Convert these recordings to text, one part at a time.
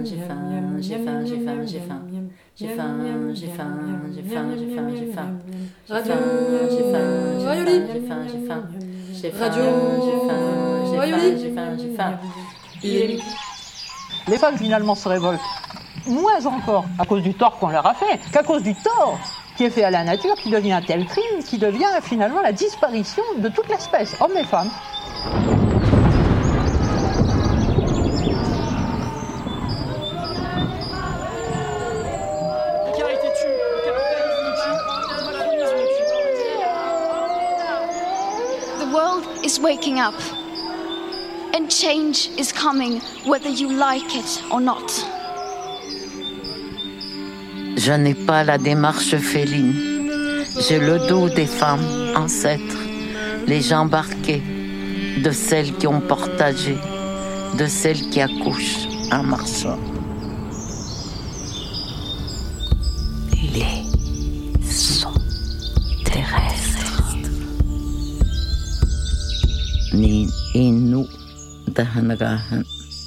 J'ai faim, j'ai faim, j'ai faim, j'ai faim. J'ai faim, j'ai faim, j'ai faim, j'ai faim, j'ai faim. Radio J'ai faim, Rayoli. j'ai faim, j'ai faim. J'ai faim, Radio j'ai faim, j'ai Rayoli. faim, j'ai faim, j'ai faim. Il est midi. Les femmes finalement se révoltent moins encore à cause du tort qu'on leur a fait qu'à cause du tort qui est fait à la nature, qui devient un tel crime, qui devient finalement la disparition de toute l'espèce, hommes et femmes. The world is waking up, and change is coming whether you like it or not. Je n'ai pas la démarche féline. J'ai le dos des femmes ancêtres, les jambes arquées, de celles qui ont partagé, de celles qui accouchent en marchant. Les sons terrestres. Ni inu dahanagahan.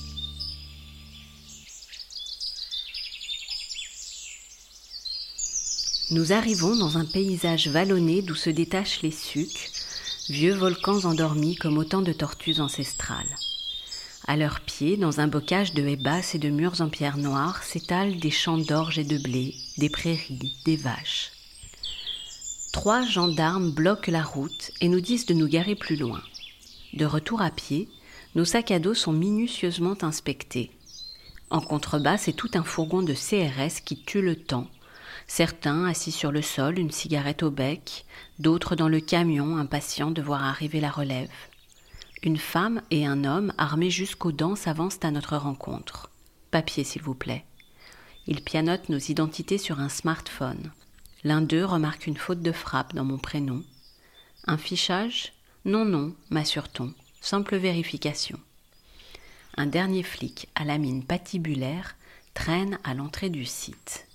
Nous arrivons dans un paysage vallonné d'où se détachent les sucs, vieux volcans endormis comme autant de tortues ancestrales. À leurs pieds, dans un bocage de haies basses et de murs en pierre noire, s'étalent des champs d'orge et de blé, des prairies, des vaches. 3 gendarmes bloquent la route et nous disent de nous garer plus loin. De retour à pied, nos sacs à dos sont minutieusement inspectés. En contrebas, c'est tout un fourgon de CRS qui tue le temps. Certains assis sur le sol, une cigarette au bec, d'autres dans le camion, impatients de voir arriver la relève. Une femme et un homme armés jusqu'aux dents s'avancent à notre rencontre. Papier, s'il vous plaît. Ils pianotent nos identités sur un smartphone. L'un d'eux remarque une faute de frappe dans mon prénom. Un fichage ? Non, m'assure-t-on. Simple vérification. Un dernier flic à la mine patibulaire traîne à l'entrée du site.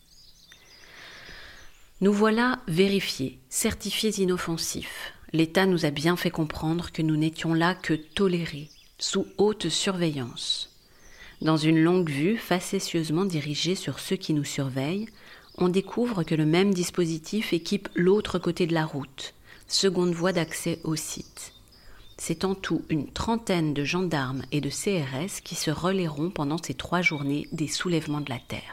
Nous voilà vérifiés, certifiés inoffensifs. L'État nous a bien fait comprendre que nous n'étions là que tolérés, sous haute surveillance. Dans une longue vue facétieusement dirigée sur ceux qui nous surveillent, on découvre que le même dispositif équipe l'autre côté de la route, seconde voie d'accès au site. C'est en tout une 30aine de gendarmes et de CRS qui se relaieront pendant ces 3 journées des soulèvements de la terre.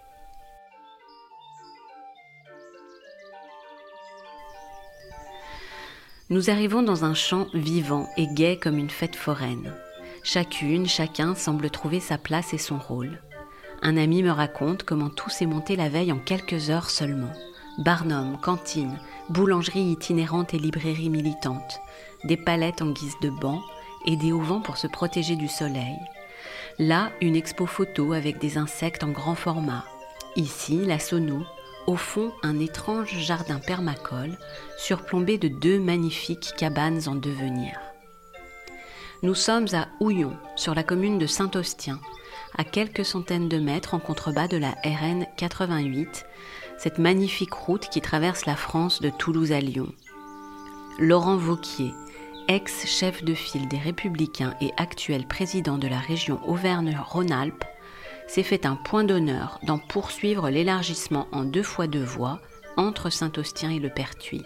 Nous arrivons dans un champ vivant et gai comme une fête foraine. Chacune, chacun semble trouver sa place et son rôle. Un ami me raconte comment tout s'est monté la veille en quelques heures seulement. Barnum, cantine, boulangerie itinérante et librairie militante, des palettes en guise de bancs et des auvents pour se protéger du soleil. Là, une expo photo avec des insectes en grand format. Ici, la sono. Au fond, un étrange jardin permacole, surplombé de 2 magnifiques cabanes en devenir. Nous sommes à Houillon, sur la commune de Saint-Austien, à quelques centaines de mètres en contrebas de la RN 88, cette magnifique route qui traverse la France de Toulouse à Lyon. Laurent Wauquiez, ex-chef de file des Républicains et actuel président de la région Auvergne-Rhône-Alpes, s'est fait un point d'honneur d'en poursuivre l'élargissement en 2 fois 2 voies entre Saint-Austien et le Pertuis.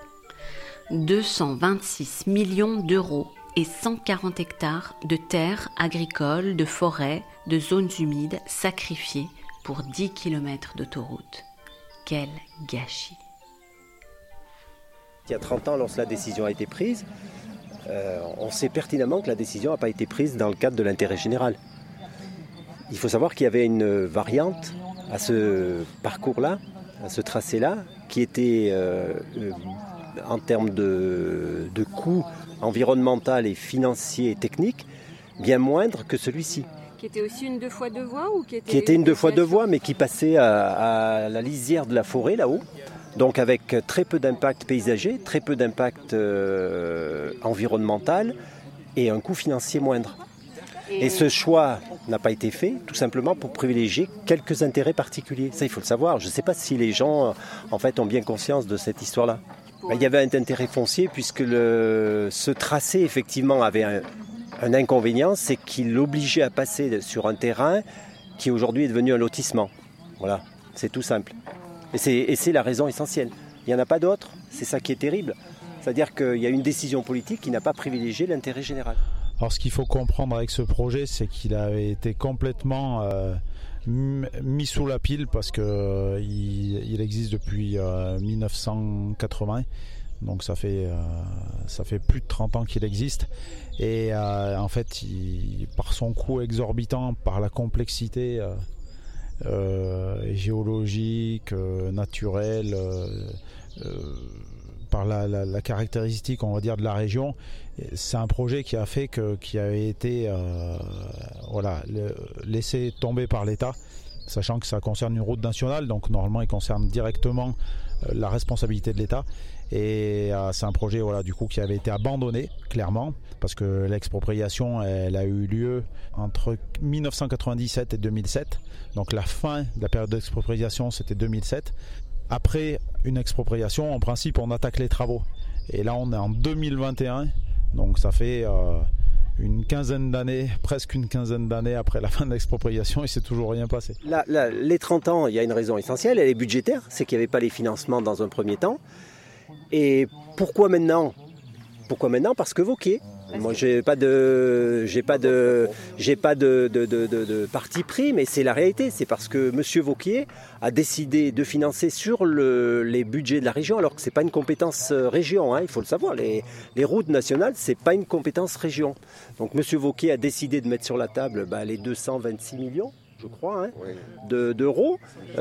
226 millions d'euros et 140 hectares de terres agricoles, de forêts, de zones humides sacrifiés pour 10 km d'autoroute. Quel gâchis! Il y a 30 ans, lorsque la décision a été prise, on sait pertinemment que la décision n'a pas été prise dans le cadre de l'intérêt général. Il faut savoir qu'il y avait une variante à ce parcours-là, à ce tracé-là, qui était, en termes de coût environnemental et financier et technique, bien moindre que celui-ci. Qui était aussi une 2 fois 2 voies ou qui était une 2 fois 2 voies, mais qui passait à la lisière de la forêt, là-haut. Donc avec très peu d'impact paysager, très peu d'impact environnemental et un coût financier moindre. Et ce choix n'a pas été fait, tout simplement pour privilégier quelques intérêts particuliers. Ça, il faut le savoir. Je ne sais pas si les gens, en fait, ont bien conscience de cette histoire-là. Il y avait un intérêt foncier puisque ce tracé, effectivement, avait un inconvénient, c'est qu'il l'obligeait à passer sur un terrain qui aujourd'hui est devenu un lotissement. Voilà, c'est tout simple. Et c'est la raison essentielle. Il n'y en a pas d'autre, c'est ça qui est terrible. C'est-à-dire qu'il y a une décision politique qui n'a pas privilégié l'intérêt général. Alors ce qu'il faut comprendre avec ce projet, c'est qu'il avait été complètement mis sous la pile parce qu'il existe depuis 1980. Donc ça fait plus de 30 ans qu'il existe. Et en fait, par son coût exorbitant, par la complexité géologique, naturelle, par la caractéristique, on va dire, de la région, c'est un projet qui a fait qui avait été laissé tomber par l'État, sachant que ça concerne une route nationale, donc normalement il concerne directement la responsabilité de l'État. Et c'est un projet du coup qui avait été abandonné clairement parce que l'expropriation elle a eu lieu entre 1997 et 2007, donc la fin de la période d'expropriation c'était 2007. Après une expropriation, en principe on attaque les travaux et là on est en 2021, donc ça fait presque une quinzaine d'années après la fin de l'expropriation et c'est toujours rien passé. Les 30 ans, il y a une raison essentielle, elle est budgétaire, c'est qu'il n'y avait pas les financements dans un premier temps. Et pourquoi maintenant ? Parce que Wauquiez. Moi, j'ai pas de parti pris, mais c'est la réalité. C'est parce que M. Wauquiez a décidé de financer sur les budgets de la région, alors que c'est pas une compétence région. Hein, il faut le savoir. Les routes nationales, c'est pas une compétence région. Donc, M. Wauquiez a décidé de mettre sur la table les 226 millions. Je crois, d'euros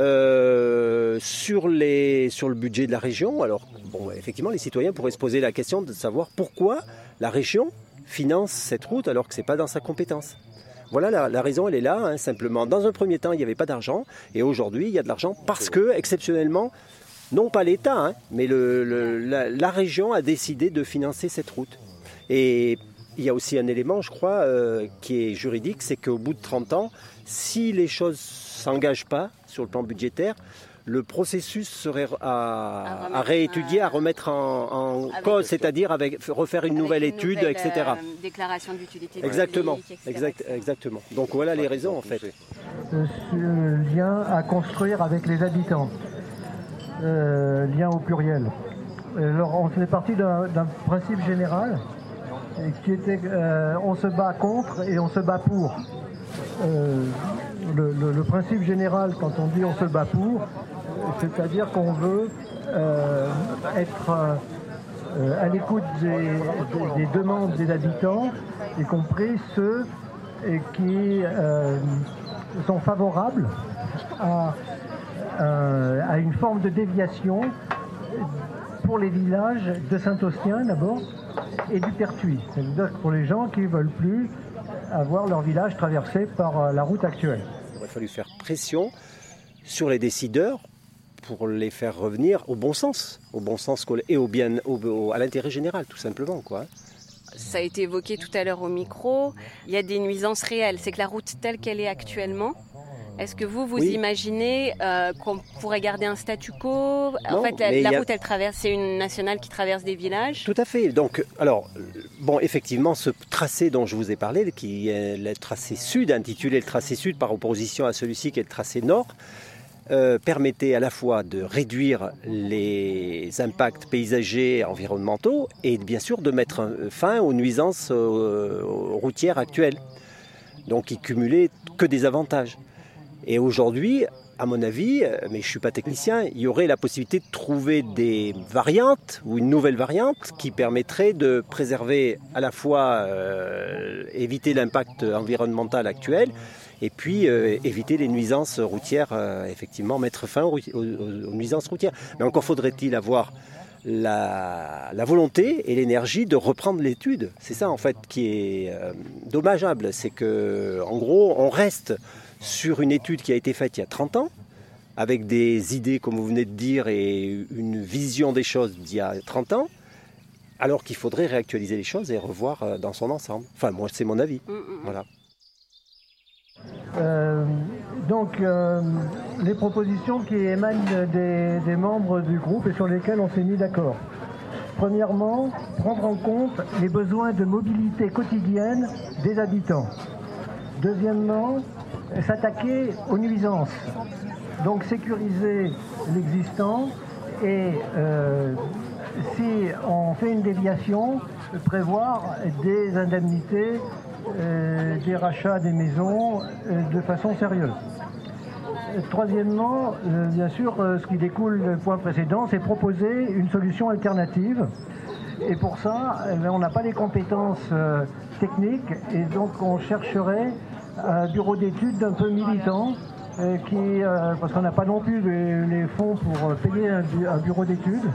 sur le budget de la région. Alors, effectivement, les citoyens pourraient se poser la question de savoir pourquoi la région finance cette route alors que ce n'est pas dans sa compétence. Voilà, la raison, elle est là, simplement. Dans un premier temps, il n'y avait pas d'argent, et aujourd'hui, il y a de l'argent parce que, exceptionnellement, non pas l'État, mais la région a décidé de financer cette route. Et il y a aussi un élément, je crois, qui est juridique, c'est qu'au bout de 30 ans, si les choses ne s'engagent pas sur le plan budgétaire, le processus serait à réétudier, à remettre en cause, c'est-à-dire refaire une nouvelle étude, etc. Déclaration d'utilité exactement, publique, etc. Exactement. Donc voilà les raisons en fait. Ce lien à construire avec les habitants, lien au pluriel. Alors on faisait partie d'un principe général qui était on se bat contre et on se bat pour. Le principe général, quand on dit on se bat pour, c'est-à-dire qu'on veut être à l'écoute des demandes des habitants, y compris ceux qui sont favorables à une forme de déviation pour les villages de Saint-Austien d'abord et du Pertuis. C'est-à-dire pour les gens qui ne veulent plus avoir leur village traversé par la route actuelle. Il a fallu faire pression sur les décideurs pour les faire revenir au bon sens et à l'intérêt général, tout simplement, quoi. Ça a été évoqué tout à l'heure au micro. Il y a des nuisances réelles. C'est que la route telle qu'elle est actuellement, est-ce que vous imaginez qu'on pourrait garder un statu quo ? En fait, la route, elle traverse, c'est une nationale qui traverse des villages. Tout à fait. Donc, effectivement, ce tracé dont je vous ai parlé, qui est le tracé sud, intitulé le tracé sud par opposition à celui-ci qui est le tracé nord, permettait à la fois de réduire les impacts paysagers et environnementaux et bien sûr de mettre fin aux nuisances routières actuelles. Donc, il cumulait que des avantages. Et aujourd'hui, à mon avis, mais je ne suis pas technicien, il y aurait la possibilité de trouver des variantes ou une nouvelle variante qui permettrait de préserver à la fois éviter l'impact environnemental actuel et puis éviter les nuisances routières, effectivement mettre fin aux nuisances routières. Mais encore faudrait-il avoir la volonté et l'énergie de reprendre l'étude. C'est ça en fait qui est dommageable, c'est que en gros on reste sur une étude qui a été faite il y a 30 ans, avec des idées, comme vous venez de dire, et une vision des choses d'il y a 30 ans, alors qu'il faudrait réactualiser les choses et revoir dans son ensemble. Enfin, moi, c'est mon avis. Voilà. Les propositions qui émanent des membres du groupe et sur lesquelles on s'est mis d'accord. Premièrement, prendre en compte les besoins de mobilité quotidienne des habitants. Deuxièmement, s'attaquer aux nuisances. Donc sécuriser l'existant et si on fait une déviation, prévoir des indemnités, des rachats des maisons de façon sérieuse. Troisièmement, bien sûr, ce qui découle du point précédent, c'est proposer une solution alternative. Et pour ça, on n'a pas les compétences techniques et donc on chercherait un bureau d'études un peu militant parce qu'on n'a pas non plus les fonds pour payer un bureau d'études.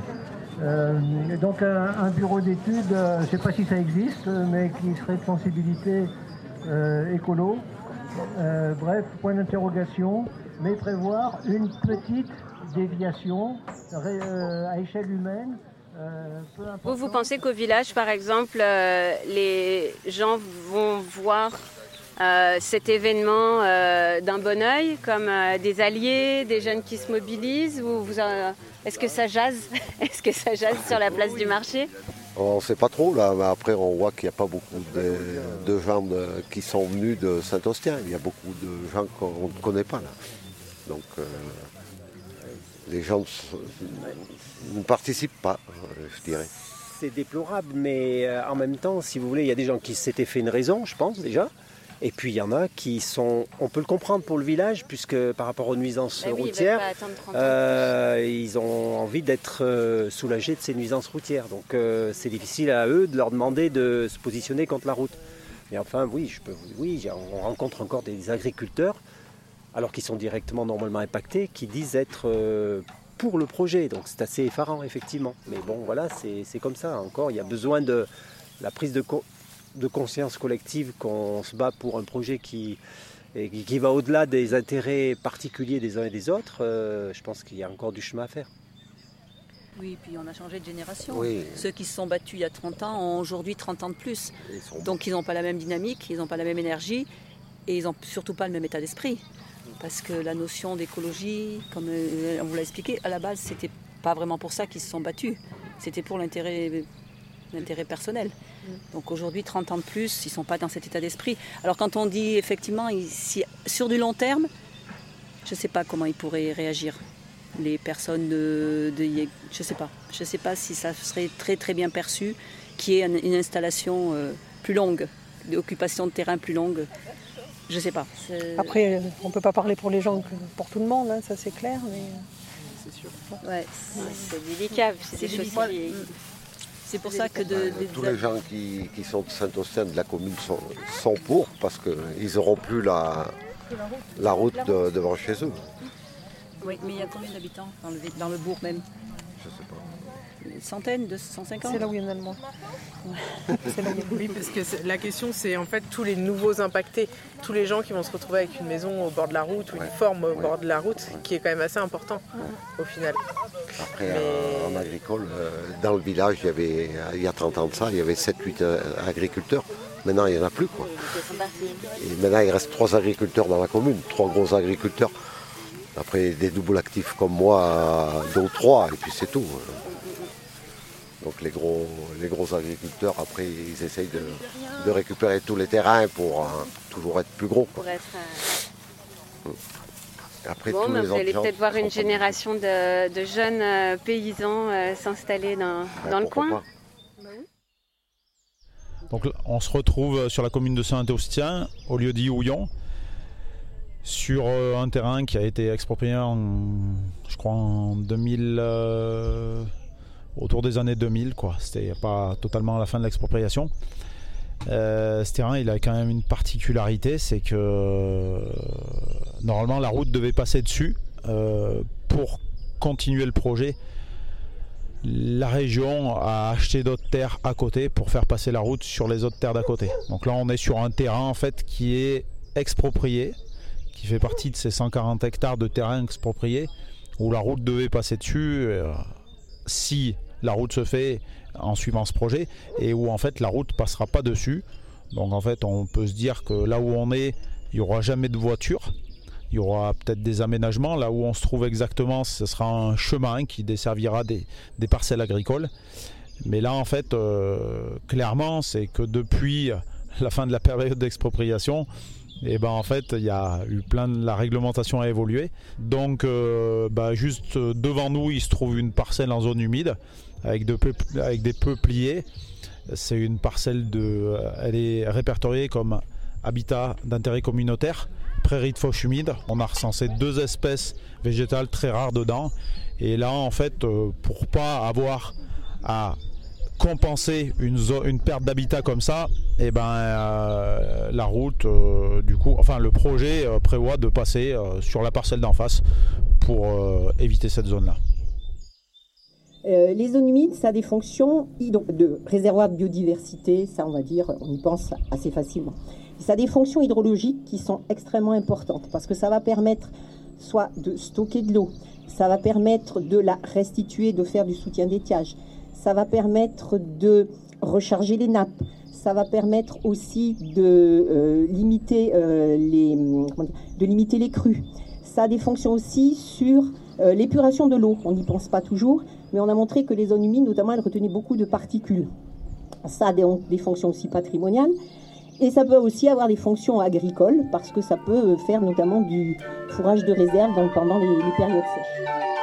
Donc un bureau d'études, je ne sais pas si ça existe, mais qui serait de sensibilité écolo. Bref, point d'interrogation, mais prévoir une petite déviation à échelle humaine. Vous pensez qu'au village, par exemple, les gens vont voir cet événement d'un bon œil, comme des alliés, des jeunes qui se mobilisent est-ce que ça jase Est-ce que ça jase sur la place du marché? On ne sait pas trop là, mais après on voit qu'il n'y a pas beaucoup de gens qui sont venus de Saint-Austien. Il y a beaucoup de gens qu'on ne connaît pas là. Donc les gens ne participent pas, je dirais. C'est déplorable, mais en même temps, si vous voulez, il y a des gens qui s'étaient fait une raison, je pense déjà. Et puis il y en a qui sont, on peut le comprendre pour le village, puisque par rapport aux nuisances routières, ils ont envie d'être soulagés de ces nuisances routières. Donc c'est difficile à eux de leur demander de se positionner contre la route. Mais enfin, oui, on rencontre encore des agriculteurs, alors qu'ils sont directement normalement impactés, qui disent être pour le projet. Donc c'est assez effarant, effectivement. Mais bon, voilà, c'est comme ça. Encore, il y a besoin de la prise de conscience collective qu'on se bat pour un projet qui va au-delà des intérêts particuliers des uns et des autres. Je pense qu'il y a encore du chemin à faire. Oui, puis on a changé de génération. Oui. Ceux qui se sont battus il y a 30 ans ont aujourd'hui 30 ans de plus. Donc ils n'ont pas la même dynamique, ils n'ont pas la même énergie et ils n'ont surtout pas le même état d'esprit. Parce que la notion d'écologie, comme on vous l'a expliqué, à la base, c'était pas vraiment pour ça qu'ils se sont battus. C'était pour l'intérêt personnel. Donc aujourd'hui, 30 ans de plus, ils ne sont pas dans cet état d'esprit. Alors quand on dit effectivement, sur du long terme, je ne sais pas comment ils pourraient réagir. Les personnes je ne sais pas si ça serait très très bien perçu qu'il y ait une installation plus longue, d'occupation de terrain plus longue. Je ne sais pas. Après, on ne peut pas parler pour les gens que pour tout le monde, hein, ça c'est clair. Mais... C'est sûr. Ouais, c'est délicat. C'est des choses qui... C'est pour ça que tous les gens qui sont de Saint-Austien, de la commune, sont pour, parce qu'ils n'auront plus la route devant chez eux. Oui, mais il y a combien d'habitants dans le bourg même? Je ne sais pas. Une centaine, 250? C'est là où il y en a le moins. Oui, parce que la question, c'est en fait tous les nouveaux impactés, tous les gens qui vont se retrouver avec une maison au bord de la route ou une forme au bord de la route, qui est quand même assez important au final. Après, en agricole, dans le village, il y a 30 ans de ça, il y avait 7-8 agriculteurs. Maintenant, il n'y en a plus, quoi. Et maintenant, il reste 3 agriculteurs dans la commune, 3 gros agriculteurs. Après, des doubles actifs comme moi, 2 ou 3, et puis c'est tout. Donc les gros agriculteurs, après, ils essayent de récupérer tous les terrains pour toujours être plus gros, quoi. Après, bon, vous allez peut-être voir une génération de jeunes paysans s'installer dans le coin. Donc on se retrouve sur la commune de Saint-Austien, au lieu dit Houillon, sur un terrain qui a été exproprié je crois en 2000, autour des années 2000, quoi. C'était pas totalement à la fin de l'expropriation. Ce terrain, il a quand même une particularité, c'est que normalement la route devait passer dessus. Pour continuer le projet, la région a acheté d'autres terres à côté pour faire passer la route sur les autres terres d'à côté. Donc là on est sur un terrain en fait qui est exproprié, qui fait partie de ces 140 hectares de terrain expropriés où la route devait passer dessus si la route se fait en suivant ce projet, et où en fait la route passera pas dessus. Donc en fait on peut se dire que là où on est, il n'y aura jamais de voiture. Il y aura peut-être des aménagements. Là où on se trouve exactement, ce sera un chemin qui desservira des parcelles agricoles. Mais là, en fait, clairement, c'est que depuis la fin de la période d'expropriation, et ben en fait il y a eu la réglementation a évolué. Donc juste devant nous il se trouve une parcelle en zone humide avec des peupliers. C'est une parcelle elle est répertoriée comme habitat d'intérêt communautaire, prairie de fauche humide. On a recensé 2 espèces végétales très rares dedans. Et là en fait pour pas avoir à compenser une perte d'habitat comme ça, et la route le projet prévoit de passer sur la parcelle d'en face pour éviter cette zone là. Les zones humides, ça a des fonctions de réservoir de biodiversité, ça on va dire, on y pense assez facilement. Ça a des fonctions hydrologiques qui sont extrêmement importantes parce que ça va permettre soit de stocker de l'eau, ça va permettre de la restituer, de faire du soutien d'étiage, ça va permettre de recharger les nappes, ça va permettre aussi de limiter les crues. Ça a des fonctions aussi sur l'épuration de l'eau, on n'y pense pas toujours, mais on a montré que les zones humides, notamment, elles retenaient beaucoup de particules. Ça a des fonctions aussi patrimoniales, et ça peut aussi avoir des fonctions agricoles, parce que ça peut faire notamment du fourrage de réserve pendant les périodes sèches.